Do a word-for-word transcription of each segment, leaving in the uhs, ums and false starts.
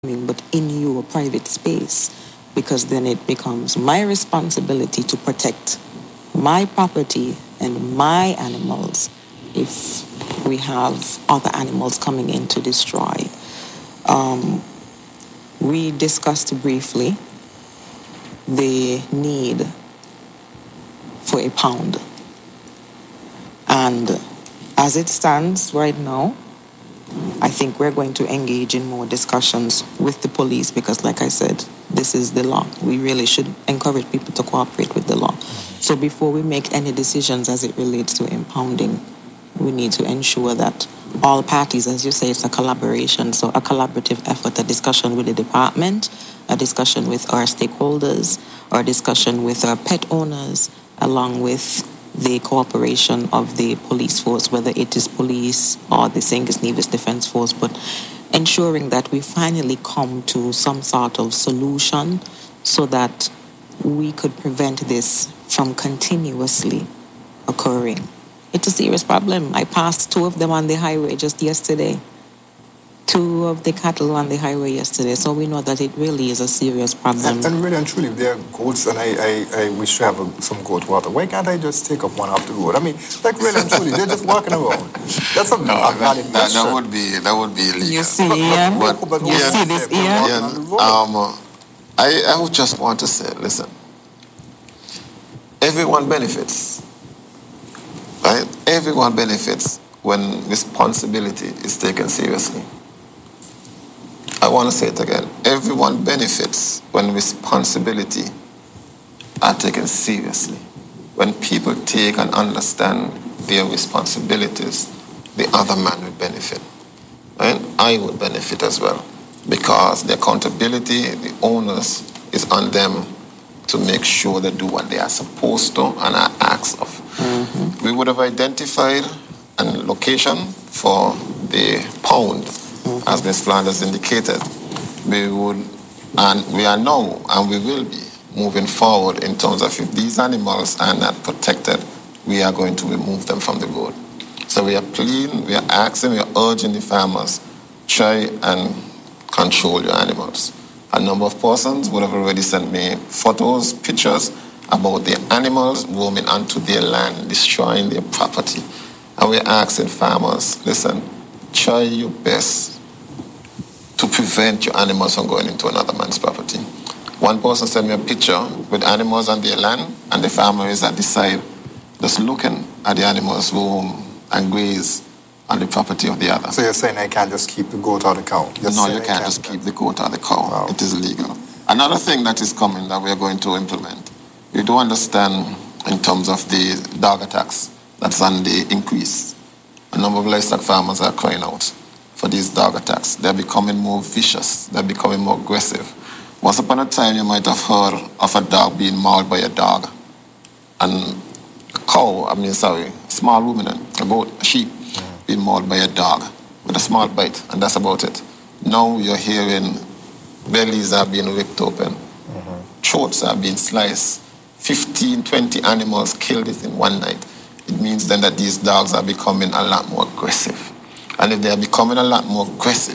but in your private space, because then it becomes my responsibility to protect my property and my animals if we have other animals coming in to destroy. Um, we discussed briefly the need for a pound. And as it stands right now, I think we're going to engage in more discussions with the police because, like I said, this is the law. We really should encourage people to cooperate with the law. So before we make any decisions as it relates to impounding, we need to ensure that all parties, as you say, it's a collaboration, so a collaborative effort, a discussion with the department, a discussion with our stakeholders, or a discussion with our pet owners, along with the cooperation of the police force, whether it is police or the Saint Kitts Nevis Defence Force, but ensuring that we finally come to some sort of solution so that we could prevent this from continuously occurring. It's a serious problem. I passed two of them on the highway just yesterday. Two of the cattle on the highway yesterday, so we know that it really is a serious problem. And, and really and truly, if there are goats and I, I, I wish to have a, some goat water, why can't I just take up one off the road? I mean, like really and truly, they're just walking around. That's a, no, a valid that, that, that would be that would be illegal. You see, Ian? But, but, but, you yeah, see this, Ian? Yeah, um, I, I would just want to say, listen, everyone benefits, right? Everyone benefits when responsibility is taken seriously. I want to say it again. Everyone benefits when responsibility are taken seriously. When people take and understand their responsibilities, the other man will benefit. Right? I would benefit as well. Because the accountability, the onus is on them to make sure they do what they are supposed to and are asked of. Mm-hmm. We would have identified a location for the pound. Mm-hmm. As Miz Flanders indicated, we would, and we are now, and we will be moving forward in terms of if these animals are not protected, we are going to remove them from the road. So we are pleading, we are asking, we are urging the farmers, try and control your animals. A number of persons would have already sent me photos, pictures about their animals roaming onto their land, destroying their property. And we're asking farmers, listen, try your best to prevent your animals from going into another man's property. One person sent me a picture with animals on their land, and the farmer is at the side just looking at the animals roam and graze on the property of the other. So you're saying I can't just keep the goat or the cow? You're no, you can't, can't just keep the goat or the cow. Wow. It is illegal. Another thing that is coming that we are going to implement, you do understand in terms of the dog attacks that's on the increase. A number of livestock farmers are crying out for these dog attacks. They're becoming more vicious. They're becoming more aggressive. Once upon a time, you might have heard of a dog being mauled by a dog. And a cow, I mean, sorry, small ruminant, about a sheep, mm. being mauled by a dog with a small bite, and that's about it. Now you're hearing bellies are being ripped open, mm-hmm. throats are being sliced, fifteen, twenty animals killed in one night. It means then that these dogs are becoming a lot more aggressive. And if they are becoming a lot more aggressive,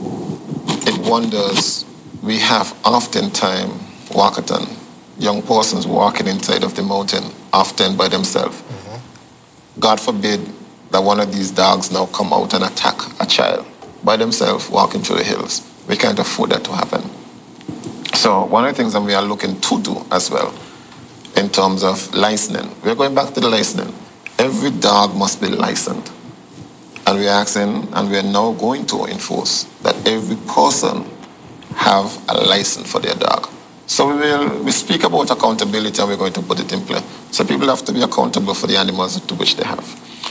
it wonders, we have oftentimes walkathon, young persons walking inside of the mountain, often by themselves. Mm-hmm. God forbid that one of these dogs now come out and attack a child by themselves walking through the hills. We can't afford that to happen. So one of the things that we are looking to do as well, in terms of licensing, we're going back to the licensing. Every dog must be licensed. And we're asking, and we're now going to enforce that every person have a license for their dog. So we will we speak about accountability and we're going to put it in play. So people have to be accountable for the animals to which they have.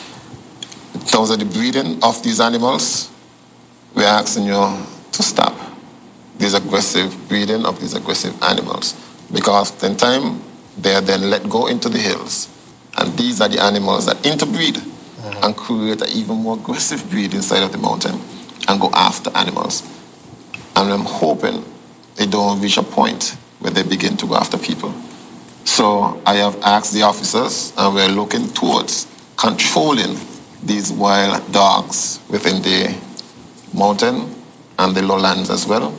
In terms of the breeding of these animals, we're asking you to stop this aggressive breeding of these aggressive animals. Because oftentimes they are then let go into the hills. And these are the animals that interbreed mm-hmm. and create an even more aggressive breed inside of the mountain and go after animals. And I'm hoping they don't reach a point where they begin to go after people. So I have asked the officers, and we're looking towards controlling these wild dogs within the mountain and the lowlands as well,